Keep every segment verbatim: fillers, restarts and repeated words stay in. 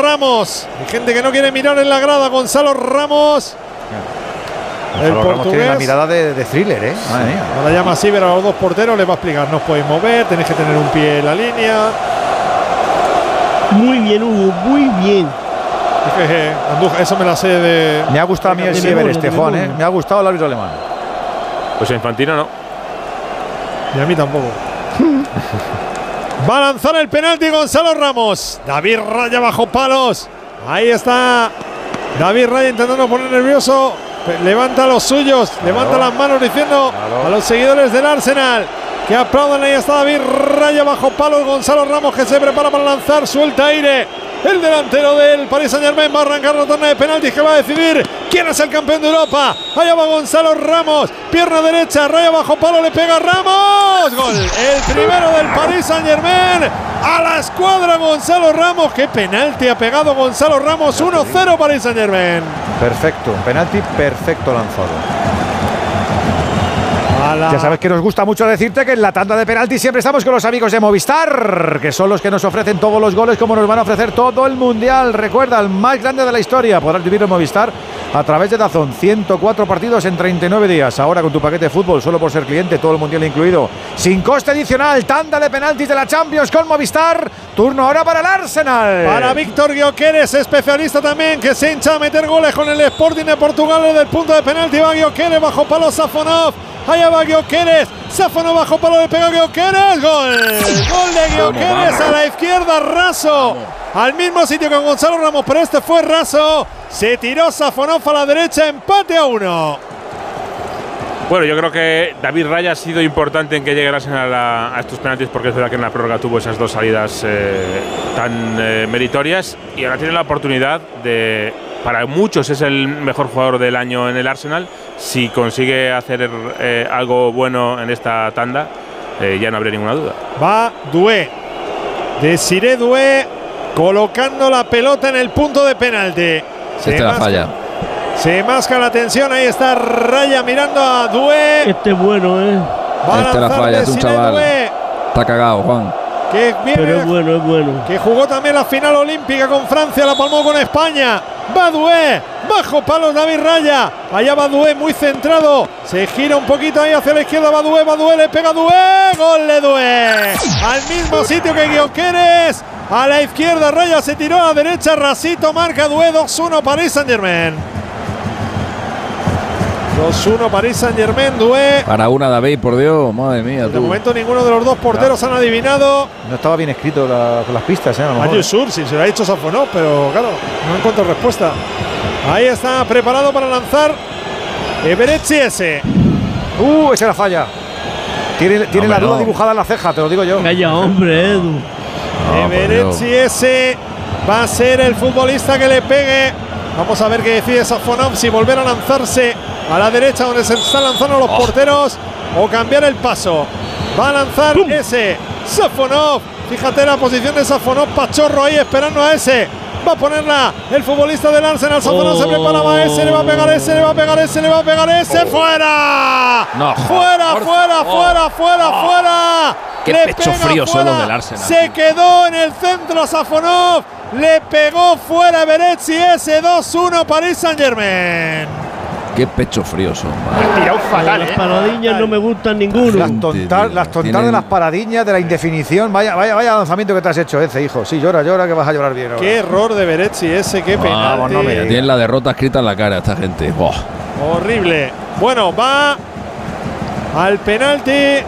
Ramos. Hay gente que no quiere mirar en la grada. Gonzalo Ramos. El Gonzalo Ramos tiene la mirada de, de thriller, ¿eh? Madre mía. Ahora llama así, pero a los dos porteros les va a explicar. No os podéis mover, tenéis que tener un pie en la línea. Muy bien, Hugo, muy bien. Jeje, Andújar, eso me la sé de. Me ha gustado a mí el Siever este, Juan, ¿eh? Me ha gustado el árbitro alemán. Pues a Infantino no. Y a mí tampoco. Va a lanzar el penalti Gonzalo Ramos. David Raya bajo palos. Ahí está David Raya intentando poner nervioso. Levanta a los suyos, claro. Levanta las manos diciendo claro. A los seguidores del Arsenal que aplaudan. Ahí está David Raya bajo palos. Gonzalo Ramos que se prepara para lanzar, suelta aire. El delantero del Paris Saint-Germain va a arrancar la tanda de penaltis que va a decidir quién es el campeón de Europa. Allá va Gonzalo Ramos, pierna derecha, Raya bajo palo, le pega Ramos. Gol, el primero del Paris Saint-Germain a la escuadra Gonzalo Ramos. Qué penalti ha pegado Gonzalo Ramos, uno cero Paris Saint-Germain. Perfecto, penalti perfecto lanzado. Ya sabes que nos gusta mucho decirte que en la tanda de penaltis siempre estamos con los amigos de Movistar, que son los que nos ofrecen todos los goles como nos van a ofrecer todo el Mundial. Recuerda, el más grande de la historia. Podrás vivirlo en Movistar a través de DAZN. ciento cuatro partidos en treinta y nueve días. Ahora con tu paquete de fútbol, solo por ser cliente, todo el Mundial incluido. Sin coste adicional, tanda de penaltis de la Champions con Movistar. Turno ahora para el Arsenal. Para Víctor Gyökeres, especialista también, que se hincha a meter goles con el Sporting de Portugal desde el punto de penalti. Va Gyökeres bajo palo Safonov. Allá va Gyökeres, Safonov bajo palo, le pega Gyökeres, gol, gol de Gyökeres a la izquierda, raso, al mismo sitio que Gonzalo Ramos, pero este fue raso, se tiró Safonov a la derecha, empate a uno. Bueno, yo creo que David Raya ha sido importante en que llegue el Arsenal a, a estos penaltis, porque es verdad que en la prórroga tuvo esas dos salidas eh, tan eh, meritorias y ahora tiene la oportunidad de, para muchos es el mejor jugador del año en el Arsenal. Si consigue hacer eh, algo bueno en esta tanda, eh, ya no habría ninguna duda. Va Doué, Desiré Doué, colocando la pelota en el punto de penalti. Se te la falla. Se masca la tensión, ahí está Raya mirando a Doué. Este es bueno, ¿eh? Va este a la falla, es un chaval. Doué. Está cagado, Juan. Que viene, pero es bueno, es bueno. Que jugó también la final olímpica con Francia, la palmó con España. Va Doué, bajo palos David Raya. Allá va Doué, muy centrado. Se gira un poquito ahí hacia la izquierda. Va Doué, va Doué, le pega Doué. Gol de Doué. Al mismo sitio que Gyökeres. A la izquierda, Raya se tiró a la derecha. Rasito marca Doué, dos uno Paris Saint-Germain. dos uno Paris Saint-Germain, Doué. Para una, David, por Dios, madre mía. De tú. momento ninguno de los dos porteros no. han adivinado. No estaba bien escrito la, con las pistas, ¿eh? Mario Sur, si se lo ha dicho Safonov, pero claro, no encuentro respuesta. Ahí está, preparado para lanzar Eberechi ese. Uh, esa la falla. Tiene, tiene no, la duda no. dibujada en la ceja, te lo digo yo. Calla, hombre, Edu. No, Eberechi ese va a ser el futbolista que le pegue. Vamos a ver qué decide Safonov, si volver a lanzarse a la derecha donde se están lanzando los oh. porteros o cambiar el paso. Va a lanzar ¡Pum! ese Safonov. Fíjate la posición de Safonov, Pachorro ahí esperando a ese. Va a ponerla el futbolista del Arsenal. Safonov oh. se prepara, va ese, le va a pegar ese, le va a pegar ese, le va a pegar ese. Oh. ¡Fuera! No, fuera, por fuera, oh. fuera, fuera, oh. fuera. Qué le pecho frío son los del Arsenal. Se quedó en el centro Safonov. Le pegó fuera Eberechi ese, dos uno Paris Saint-Germain. Qué pecho frío son. Ha tirado fatal, Las ¿eh? paradiñas no me gustan ninguno. Las tontas las tontar de las paradiñas, de la indefinición. Vaya, vaya, vaya lanzamiento que te has hecho ese, hijo. Sí, llora, llora, que vas a llorar bien. Qué error de Eberechi ese, qué pena. Vamos, no me tienen la derrota escrita en la cara esta gente. Oh. Horrible. Bueno, va al penalti.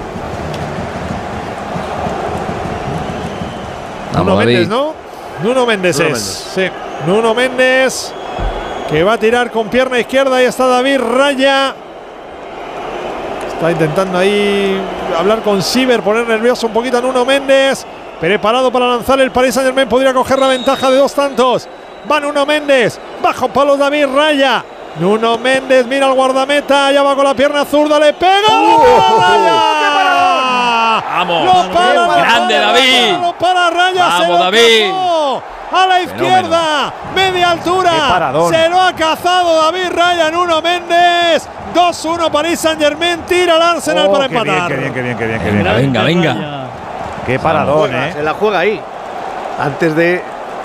Nuno Méndez, ¿no? Nuno Méndez Nuno es. Méndez. Sí. Nuno Méndez, que va a tirar con pierna izquierda. Ahí está David Raya. Está intentando ahí hablar con Siever, poner nervioso un poquito a Nuno Méndez. Preparado para lanzar el Paris Saint-Germain. Podría coger la ventaja de dos tantos. Va Nuno Méndez. Bajo palos David Raya. Nuno Méndez mira al guardameta. Ya va con la pierna zurda. Le pega. ¡Oh! ¡Raya! Vamos, lo para, grande lo para, David. Lo para Raya. Vamos, se lo David. Cazó. A la izquierda, Fenómeno. media altura. Se lo ha cazado David Raya. Nuno Méndez. dos uno Paris Saint-Germain. Tira al Arsenal oh, para qué empatar. Bien, qué bien, qué bien, qué bien. Qué venga, bien. venga, venga. Qué paradón, se eh. Se la juega ahí. Antes de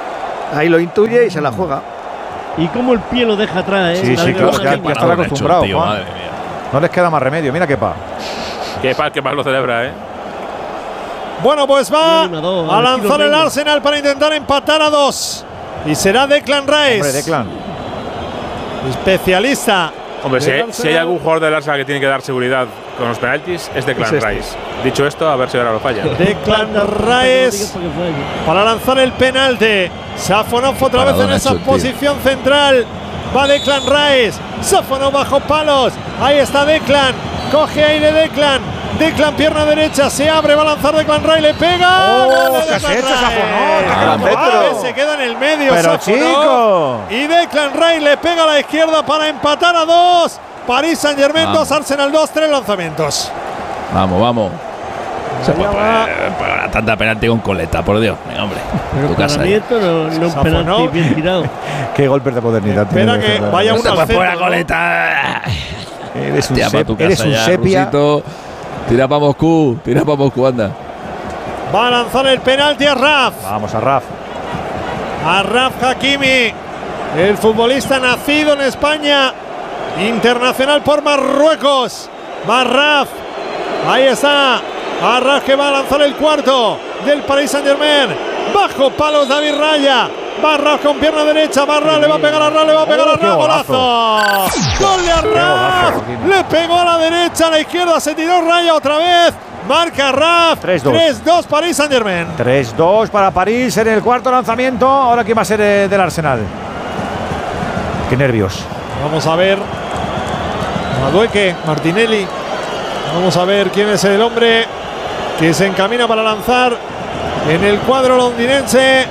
Ahí lo intuye y se la juega. Y cómo el pie lo deja atrás, ¿eh? Sí, La sí, claro, ya, ya están acostumbrados, tío, Juan. madre mía. No les queda más remedio, mira qué pa. Qué paz, qué paz lo celebra, ¿eh? Bueno, pues va Uno, dos, a lanzar el Reina. Arsenal para intentar empatar a dos. Y será Declan Rice. Hombre, Declan. Especialista. Hombre, si, del hay- si hay algún jugador del Arsenal que tiene que dar seguridad con los penaltis, es Declan Es este. Rice. Dicho esto, a ver si ahora lo falla. Declan No digas Rice para que falle. para lanzar el penalti. Safonov otra vez en Maradona esa hecho, tío. posición central. Va Declan Rice. Safonov bajo palos. Ahí está Declan. Coge aire Declan. Declan pierna derecha. Se abre. Va a lanzar Declan Rice. Le pega. Oh, Gol de ¿qué has Declan hecho, Rice. Safonov? Te quedas Ah, dentro. Se queda en el medio. Pero Safonov. chico. Y Declan Rice le pega a la izquierda para empatar a dos. París Saint Germain Vamos. dos, Arsenal dos, tres lanzamientos. Vamos, vamos. Se Allá puede va. pagar tanta penalti con coleta, por Dios. Venga, hombre. Pero Tu para casa. mí esto no, no es un Safonov. penalti bien tirado. Qué golpes de modernidad. Espera tiene que Declan vaya Rice. uno al centro, fuera ¿no? coleta. Eres un, Tira para sep- tu eres casa un ya, sepia. Rusito. Tira para Moscú. Tira para Moscú, anda. Va a lanzar el penalti a Raf. Vamos a Raf. A Raf Hakimi, el futbolista nacido en España, internacional por Marruecos. Va Raf. Ahí está. A Raf que va a lanzar el cuarto del Paris Saint Germain. Bajo palos David Raya. Va Raf con pierna derecha. Va Raf, le va a pegar a Raf, le va a pegar Oh, a qué Raf. golazo. Golazo. Gol de golazo, Raf. Hakimi. Le pegó a la derecha, a la izquierda. Se tiró Raya otra vez. Marca Raf. tres dos. tres dos Paris Saint Germain. tres dos para París en el cuarto lanzamiento. Ahora, ¿quién va a ser eh, del Arsenal? Qué nervios. Vamos a ver. Madueque, Martinelli. Vamos a ver quién es el hombre que se encamina para lanzar en el cuadro londinense.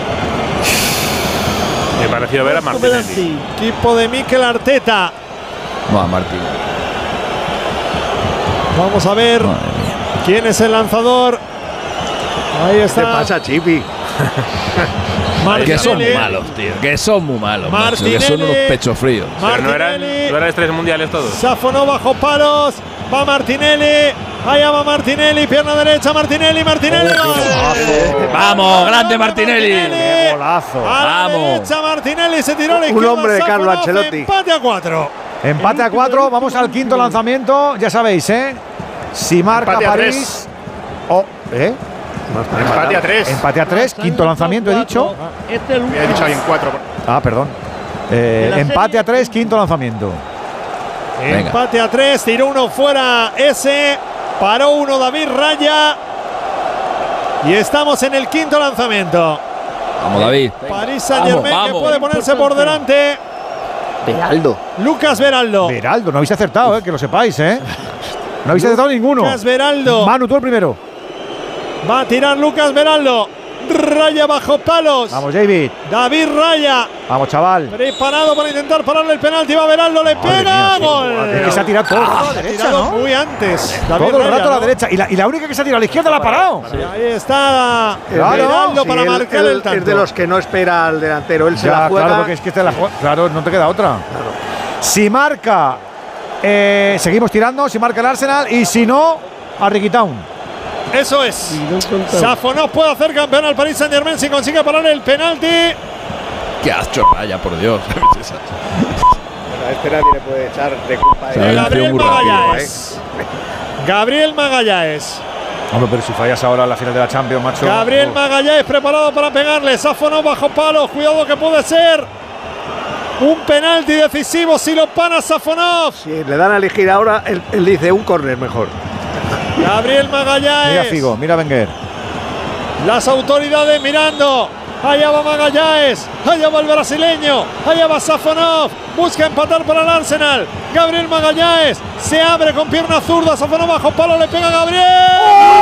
Me pareció ver a Martinelli. Penalti. Equipo de Mikel Arteta. Va, Martín. Vamos a ver Madre mía. quién es el lanzador. Ahí ¿Qué está. pasa, Chipi? Que son muy Martinelli. malos, tío. Que son muy malos, macho. Que son Martinelli. unos pechos fríos. Pero no eran, Martinelli. no eran tres mundiales todos. Safonov bajo palos. Va Martinelli. Allá va Martinelli. Pierna derecha. Martinelli. Martinelli. Oh, qué ¡Gol! golazo. Vamos, grande Martinelli. Qué golazo. A la Vamos. derecha Martinelli se tiró a la Un izquierda. hombre de Carlo Safonov, Ancelotti. Empate a cuatro. Empate a cuatro. Vamos al quinto lanzamiento. Ya sabéis, ¿eh? Si marca Empate a París. tres. Oh, ¿eh? Empate a tres. Empate a tres. Quinto lanzamiento, he dicho. Este es el He dicho ahí en cuatro. Ah, perdón. Eh, De la empate serie. a tres. Quinto lanzamiento. Venga. Empate a tres. Tiró uno fuera ese. Paró uno David Raya. Y estamos en el quinto lanzamiento. Vamos, David. París Saint Vamos, Germain que vamos. puede ponerse por delante. Beraldo. Lucas Beraldo. Beraldo, no habéis acertado, eh, que lo sepáis, ¿eh? No habéis acertado ninguno. Lucas Beraldo. Manu, tú el primero. Va a tirar Lucas Beraldo. Raya bajo palos. Vamos, David. David Raya. Vamos, chaval. Preparado para intentar pararle el penalti. Va Beraldo. Le Madre pega. mía, sí. Gol. Es que se ha tirado todo el rato a la Ha derecha, tirado ¿no? muy antes. David Todo el Raya, rato a la ¿no? derecha. Y la, y la única que se ha tirado a la izquierda la ha parado. Sí, ahí está Claro, Beraldo Sí, para él- marcar él el tanto. Es de los que no espera al delantero. Él se Ya, la juega. claro, porque es que te la jue- claro, no te queda otra. Si marca, eh, seguimos tirando. Si marca el Arsenal. Y si no, a Ricky Town. Eso es. Y no contaba. Safonov puede hacer campeón al Paris Saint Germain si consigue parar el penalti. Qué asco, Raya, por Dios. A este nadie le puede echar de culpa. Se ¿eh? ha vencido Gabriel muy rápido, Magallanes. Gabriel Magallanes. Hombre, pero si fallas ahora en la final de la Champions, macho. Gabriel Uf. Magallanes preparado para pegarle. Safonov bajo palos. Cuidado que puede ser un penalti decisivo si lo para Safonov. Si le dan a elegir ahora, él, él dice un córner mejor. Gabriel Mira Magallanes. Figo, mira Wenger. Las autoridades mirando. Allá va Magallanes. Allá va el brasileño. Allá va Safonov. Busca empatar para el Arsenal. Gabriel Magallanes. Se abre con pierna zurda. Safonov bajo palo. Le pega a Gabriel.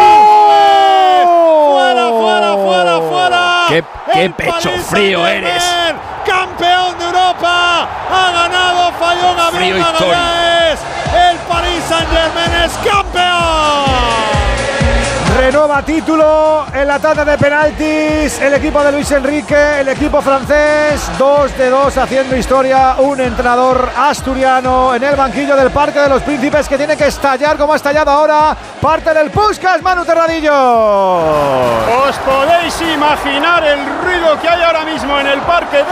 ¡Fuera, fuera, fuera, fuera! ¡Qué- qué El pecho Paris frío Saint-Germain, eres! ¡Campeón de Europa! ¡Ha ganado! Falló Gabriel Frío histórico. Magallanes. El Paris Saint-Germain es campeón. Renueva título en la tanda de penaltis. El equipo de Luis Enrique, el equipo francés, dos de dos haciendo historia. Un entrenador asturiano en el banquillo del Parque de los Príncipes que tiene que estallar como ha estallado ahora. Parte del Puskás, Manu Terradillo. Os podéis imaginar el ruido que hay ahora mismo en el Parque